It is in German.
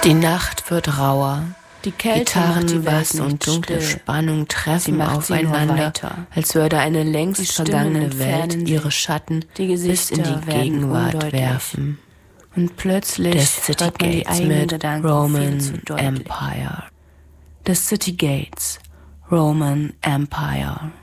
Die Nacht wird rauer. Die Gitarrenbass und dunkle Spannung treffen aufeinander, als würde eine längst vergangene Welt ihre Schatten bis in die Gegenwart werfen. Und plötzlich The City Gates mit Roman Empire. The City Gates, Roman Empire.